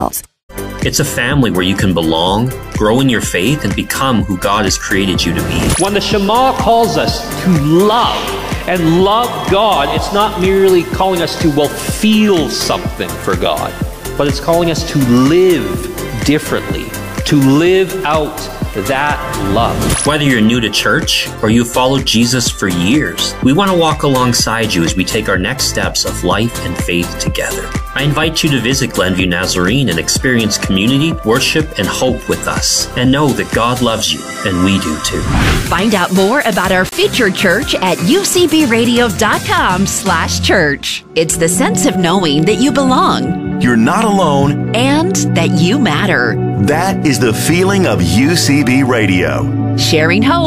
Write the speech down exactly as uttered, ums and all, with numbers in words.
It's a family where you can belong, grow in your faith, and become who God has created you to be. When the Shema calls us to love and love God, it's not merely calling us to, well, feel something for God, but it's calling us to live differently, to live out that love. Whether you're new to church or you've followed Jesus for years, we want to walk alongside you as we take our next steps of life and faith together. I invite you to visit Glenview Nazarene and experience community, worship, and hope with us. And know that God loves you, and we do too. Find out more about our featured church at u c b radio dot com slash church. It's the sense of knowing that you belong. You're not alone. And that you matter. That is the feeling of U C B Radio. Sharing hope.